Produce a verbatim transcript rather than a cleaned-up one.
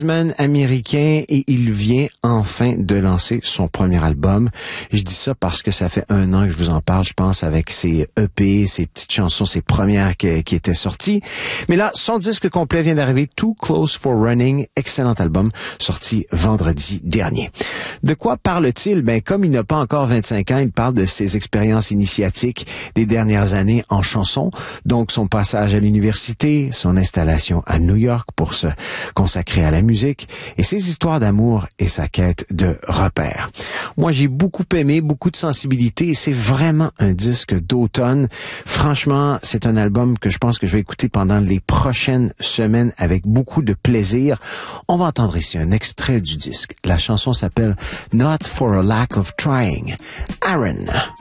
américain et il vient enfin de lancer son premier album. Je dis ça parce que ça fait un an que je vous en parle, je pense, avec ses E P, ses petites chansons, ses premières qui, qui étaient sorties. Mais là, son disque complet vient d'arriver, Too Close for Running, excellent album, sorti vendredi dernier. De quoi parle-t-il? Ben, comme il n'a pas encore vingt-cinq ans, il parle de ses expériences initiatiques des dernières années en chanson, donc son passage à l'université, son installation à New York pour se consacrer à la musique, musique et ses histoires d'amour et sa quête de repères. Moi, j'ai beaucoup aimé, beaucoup de sensibilité et c'est vraiment un disque d'automne. Franchement, c'est un album que je pense que je vais écouter pendant les prochaines semaines avec beaucoup de plaisir. On va entendre ici un extrait du disque. La chanson s'appelle Not for a Lack of Trying. Aaron.